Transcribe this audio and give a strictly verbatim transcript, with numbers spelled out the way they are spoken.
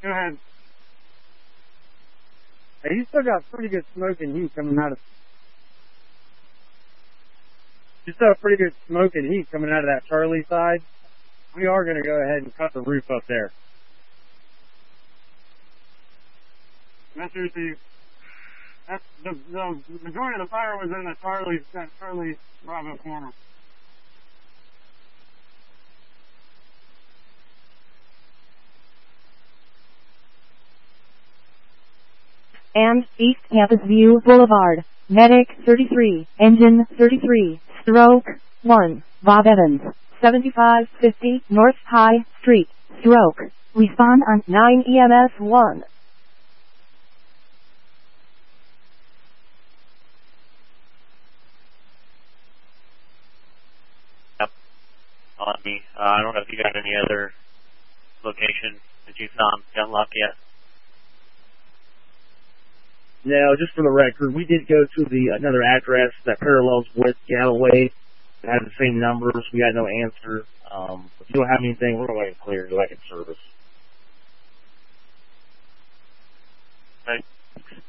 Go ahead. Hey, you still got pretty good smoke and heat coming out of. You still have pretty good smoke and heat coming out of that Charlie side. We are going to go ahead and cut the roof up there. That's the, that's the, the majority of the fire was in the Charlie, that Charlie Bravo corner. And East Campus View Boulevard. Medic thirty-three, Engine thirty-three, Stroke one, Bob Evans, seventy-five fifty North High Street, Stroke. Respond on nine E M S one. Yep. On me. Uh, I don't know if you got any other location that you found Gunlock yet. No, just for the record, we did go to the another address that parallels with Galloway. It had the same numbers. We got no answer. Um, if you don't have anything, we're going to clear you like in service. Okay.